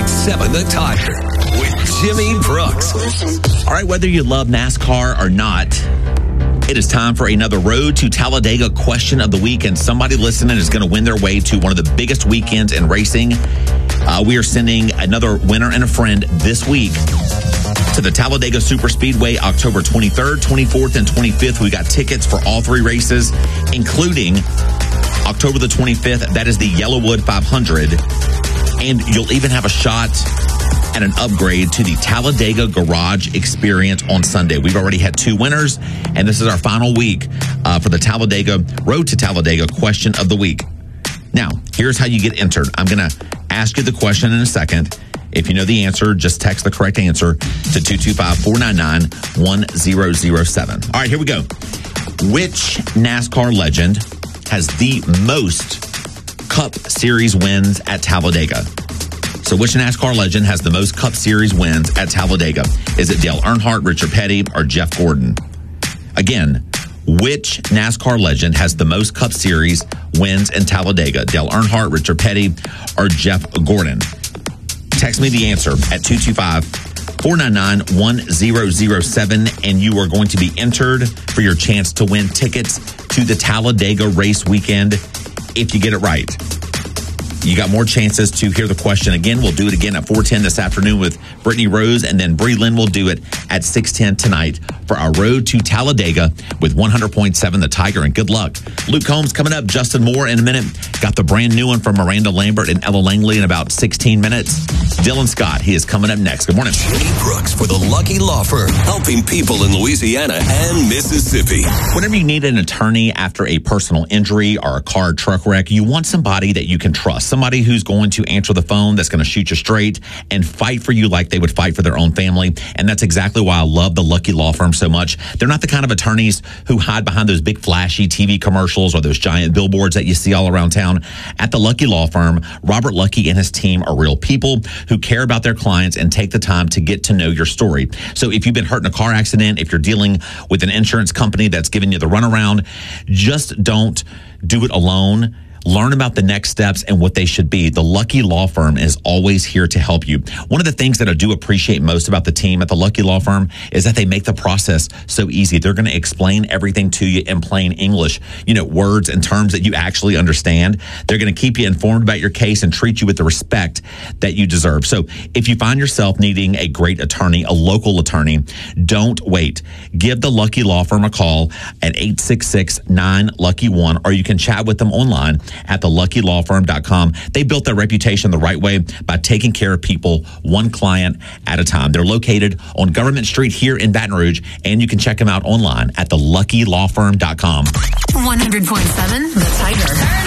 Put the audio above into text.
100.7 The Tiger with Jimmy Brooks. All right, whether you love NASCAR or not, it is time for another Road to Talladega question of the week, and somebody listening is going to win their way to one of the biggest weekends in racing. We are sending another winner and a friend this week to the Talladega Superspeedway, October 23rd, 24th, and 25th. We got tickets for all three races, including October the 25th. That is the Yellowwood 500. And you'll even have a shot at an upgrade to the Talladega Garage Experience on Sunday. We've already had two winners, and this is our final week for the Talladega Road to Talladega question of the week. Now, here's how you get entered. I'm going to ask you the question in a second. If you know the answer, just text the correct answer to 225-499-1007. All right, here we go. Which NASCAR legend has the most Cup Series wins at Talladega? So which NASCAR legend has the most Cup Series wins at Talladega? Is it Dale Earnhardt, Richard Petty, or Jeff Gordon? Again, which NASCAR legend has the most Cup Series wins in Talladega? Dale Earnhardt, Richard Petty, or Jeff Gordon? Text me the answer at 225-499-1007, and you are going to be entered for your chance to win tickets to the Talladega race weekend if you get it right. You got more chances to hear the question again. We'll do it again at 4:10 this afternoon with Brittany Rose, and then Bree Lynn will do it at 6:10 tonight for our Road to Talladega with 100.7 The Tiger. And good luck. Luke Combs coming up, Justin Moore in a minute. Got the brand new one from Miranda Lambert and Ella Langley in about 16 minutes. Dylan Scott, he is coming up next. Good morning. Jimmy Brooks for the Lucky Law Firm, helping people in Louisiana and Mississippi. Whenever you need an attorney after a personal injury or a car or truck wreck, you want somebody that you can trust. Somebody who's going to answer the phone, that's going to shoot you straight and fight for you like they would fight for their own family. And that's exactly why I love the Lucky Law Firm so much. They're not the kind of attorneys who hide behind those big flashy TV commercials or those giant billboards that you see all around town. At the Lucky Law Firm, Robert Lucky and his team are real people who care about their clients and take the time to get to know your story. So if you've been hurt in a car accident, if you're dealing with an insurance company that's giving you the runaround, just don't do it alone. Learn about the next steps and what they should be. The Lucky Law Firm is always here to help you. One of the things that I do appreciate most about the team at the Lucky Law Firm is that they make the process so easy. They're going to explain everything to you in plain English, words and terms that you actually understand. They're going to keep you informed about your case and treat you with the respect that you deserve. So if you find yourself needing a great attorney, a local attorney, don't wait. Give the Lucky Law Firm a call at 866-9-LUCKY-1, or you can chat with them online at theluckylawfirm.com. They built their reputation the right way by taking care of people one client at a time. They're located on Government Street here in Baton Rouge, and you can check them out online at theluckylawfirm.com. 100.7 The Tiger.